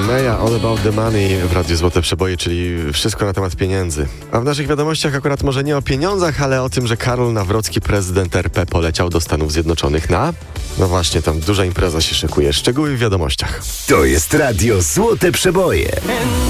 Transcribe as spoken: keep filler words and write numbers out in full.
Maya, All About the Money w Radiu Złote Przeboje, czyli wszystko na temat pieniędzy. A w naszych wiadomościach akurat może nie o pieniądzach, ale o tym, że Karol Nawrocki, prezydent R P, poleciał do Stanów Zjednoczonych na... No właśnie, tam duża impreza się szykuje. Szczegóły w wiadomościach. To jest Radio Złote Przeboje.